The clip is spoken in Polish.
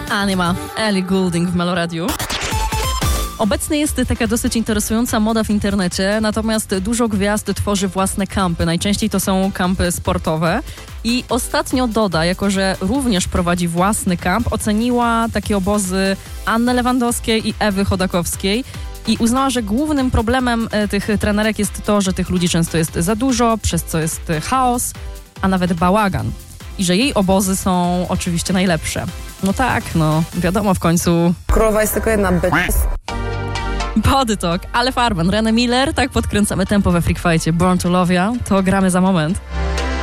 Anima, Ellie Goulding w Meloradiu. Obecnie jest taka dosyć interesująca moda w internecie, natomiast dużo gwiazd tworzy własne kampy. Najczęściej to są kampy sportowe. I ostatnio Doda, jako że również prowadzi własny kamp, oceniła takie obozy Anny Lewandowskiej i Ewy Chodakowskiej i uznała, że głównym problemem tych trenerek jest to, że tych ludzi często jest za dużo, przez co jest chaos, a nawet bałagan. I że jej obozy są oczywiście najlepsze. No tak, wiadomo w końcu. Królowa jest tylko jedna Body Talk, ale Farben, René Miller, tak podkręcamy tempo we Freak Fightie. Born to Love Ya, to gramy za moment.